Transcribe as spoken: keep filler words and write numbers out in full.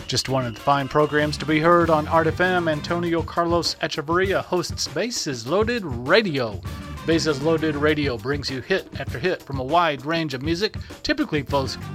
Just one of the fine programs to be heard on Art F M. Antonio Carlos Echeverria hosts Bases Loaded Radio. Bases Loaded Radio brings you hit after hit from a wide range of music, typically